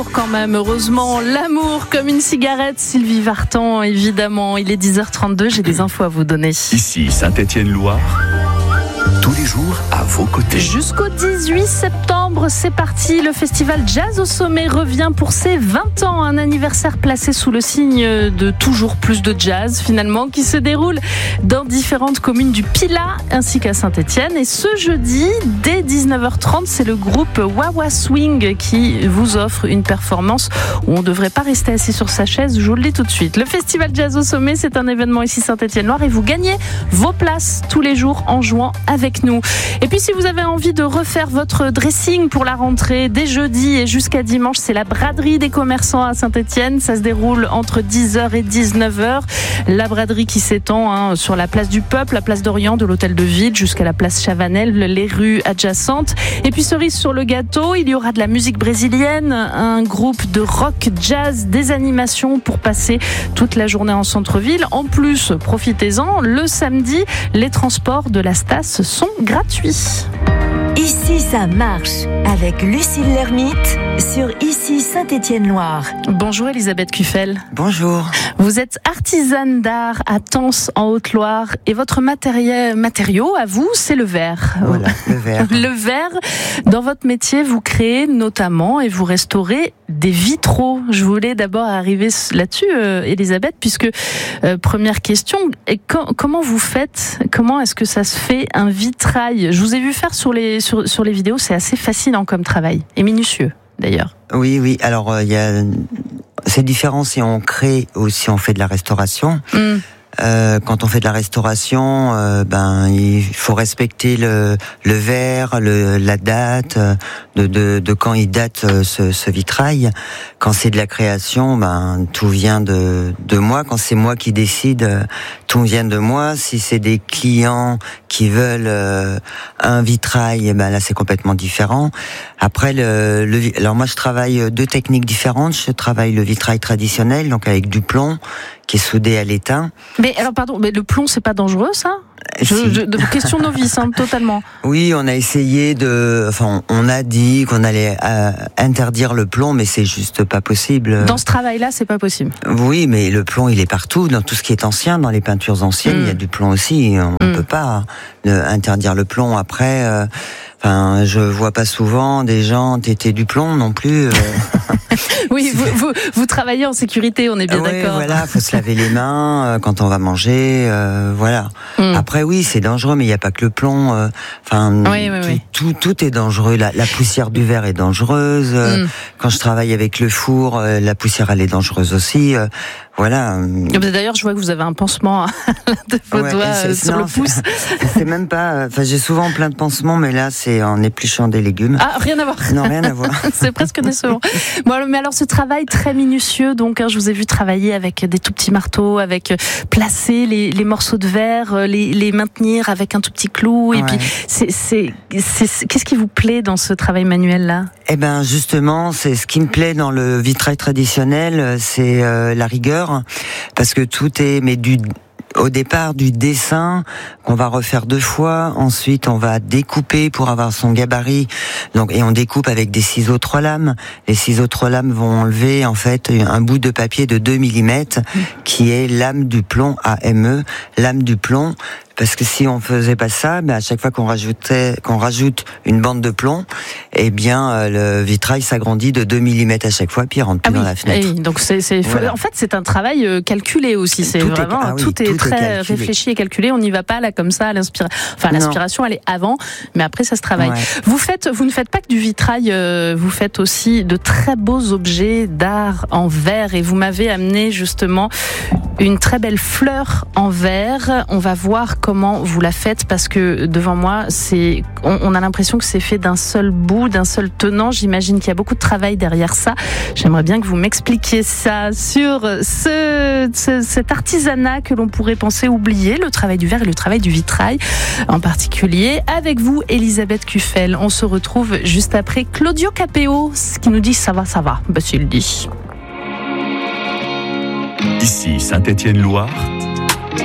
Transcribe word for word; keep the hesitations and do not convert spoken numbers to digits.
Quand même, heureusement, l'amour comme une cigarette, Sylvie Vartan, évidemment. Il est dix heures trente-deux, j'ai des infos à vous donner. Ici Saint-Étienne-Loire, tous les jours à vos côtés. Jusqu'au dix-huit septembre, c'est parti. Le festival Jazz au sommet revient pour ses vingt ans. Un anniversaire placé sous le signe de toujours plus de jazz, finalement, qui se déroule dans différentes communes du Pilat ainsi qu'à Saint-Étienne. Et ce jeudi, dès dix-neuf heures trente, c'est le groupe Wawa Swing qui vous offre une performance où on ne devrait pas rester assis sur sa chaise. Je vous le dis tout de suite. Le festival Jazz au sommet, c'est un événement ici Saint-Étienne-Loire et vous gagnez vos places tous les jours en jouant avec nous. Et puis si vous avez envie de refaire votre dressing pour la rentrée, dès jeudi et jusqu'à dimanche, c'est la braderie des commerçants à Saint-Étienne. Ça se déroule entre dix heures et dix-neuf heures. La braderie qui s'étend hein, sur la place du Peuple, la place d'Orient, de l'hôtel de ville jusqu'à la place Chavanel, les rues adjacentes. Et puis cerise sur le gâteau, il y aura de la musique brésilienne, un groupe de rock jazz, des animations pour passer toute la journée en centre-ville. En plus, profitez-en, le samedi, les transports de la Stas sont gratuits. Ici ça marche avec Lucille Lermite sur Ici Saint-Étienne-Loire. Bonjour Elisabeth Cuffel. Bonjour. Vous êtes artisane d'art à Tence en Haute-Loire et votre matériel, matériau à vous, c'est le verre. Voilà, le verre. Le verre. Dans votre métier, vous créez notamment et vous restaurez des vitraux. Je voulais d'abord arriver là-dessus, euh, Elisabeth, puisque euh, première question, et quand, comment vous faites, comment est-ce que ça se fait un vitrail ? Je vous ai vu faire sur les sur, sur les vidéos, c'est assez fascinant comme travail et minutieux d'ailleurs. Oui, oui. Alors il euh, y a c'est différent si on crée ou si on fait de la restauration. Mm. Euh, quand on fait de la restauration, euh, ben il faut respecter le, le verre, le, la date de, de, de quand il date ce, ce vitrail. Quand c'est de la création, ben tout vient de, de moi. Quand c'est moi qui décide, tout vient de moi. Si c'est des clients qui veulent euh, un vitrail, ben là c'est complètement différent. Après le, le, alors moi je travaille deux techniques différentes. Je travaille le vitrail traditionnel, donc avec du plomb qui est soudé à l'étain. Mais alors pardon, mais le plomb c'est pas dangereux ça ? Je, si. je, de question novice, hein, totalement. Oui, on a essayé de, enfin, on a dit qu'on allait euh, interdire le plomb, mais c'est juste pas possible. Dans ce travail-là, c'est pas possible. Oui, mais le plomb, il est partout, dans tout ce qui est ancien, dans les peintures anciennes, mmh. il y a du plomb aussi. On mmh. peut pas euh, interdire le plomb. Après, euh, enfin, je vois pas souvent des gens têter du plomb non plus. Euh... Oui, vous, vous, vous travaillez en sécurité, on est bien oui, d'accord. Voilà, faut se laver les mains euh, quand on va manger, euh, voilà. Mm. Après, oui, c'est dangereux, mais il n'y a pas que le plomb. Enfin, euh, oui, oui, tout, oui. tout, tout est dangereux. La, la poussière du verre est dangereuse. Mm. Quand je travaille avec le four, euh, la poussière, elle est dangereuse aussi. Euh, voilà. D'ailleurs, je vois que vous avez un pansement de vos ouais, doigts euh, sur non, le pouce. C'est même pas. Enfin, j'ai souvent plein de pansements, mais là, c'est en épluchant des légumes. Ah, rien à voir. Non, rien à voir. C'est presque décevant. Bon, mais alors, ce travail très minutieux, donc, hein, je vous ai vu travailler avec des tout petits marteaux, avec euh, placer les, les morceaux de verre, euh, les, les maintenir avec un tout petit clou. Et ouais. puis, c'est, c'est, c'est, c'est, qu'est-ce qui vous plaît dans ce travail manuel-là ? Eh ben, justement, c'est ce qui me plaît dans le vitrail traditionnel, c'est euh, la rigueur. Parce que tout est, mais du, au départ, du dessin qu'on va refaire deux fois. Ensuite, on va découper pour avoir son gabarit. Donc, et on découpe avec des ciseaux trois lames. Les ciseaux trois lames vont enlever, en fait, un bout de papier de deux millimètres, qui est lame du plomb, A M E, lame du plomb. Parce que si on faisait pas ça, ben à chaque fois qu'on rajoutait, qu'on rajoute une bande de plomb, eh bien le vitrail s'agrandit de deux millimètres à chaque fois, puis il rentre plus ah oui, dans la fenêtre. Oui, donc c'est, c'est voilà. En fait c'est un travail calculé aussi. C'est tout vraiment est, ah oui, tout, tout est très est réfléchi et calculé. On n'y va pas là comme ça à l'inspiration. Enfin l'inspiration elle est avant, mais après ça se travaille. Ouais. Vous faites, vous ne faites pas que du vitrail, euh, vous faites aussi de très beaux objets d'art en verre et vous m'avez amené justement une très belle fleur en verre. On va voir comment vous la faites parce que devant moi, c'est, on, on a l'impression que c'est fait d'un seul bout, d'un seul tenant. J'imagine qu'il y a beaucoup de travail derrière ça. J'aimerais bien que vous m'expliquiez ça sur ce, ce, cet artisanat que l'on pourrait penser oublier, le travail du verre et le travail du vitrail en particulier. Avec vous, Elisabeth Cuffel. On se retrouve juste après Claudio Capéo, qui nous dit ça va, ça va. Bah, c'est le dit. Ici Saint-Étienne-Loire,